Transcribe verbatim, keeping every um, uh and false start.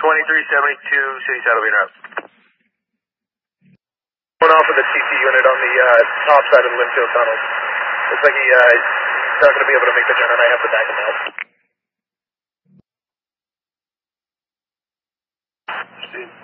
twenty-three seventy-two, City Saddle being up. Going off of the T T unit on the uh, top side of the Linfield tunnel. Looks like he, uh, he's not going to be able to make the turn, and I have to back him out. See.